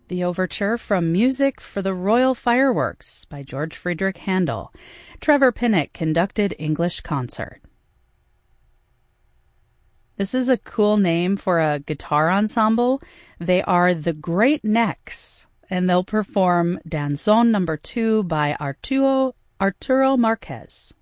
the overture from Music for the Royal Fireworks by George Friedrich Handel. Trevor Pinnock conducted English concert. This is a cool name for a guitar ensemble. They are the Great Necks, and they'll perform Danzón No. 2 by Arturo Marquez.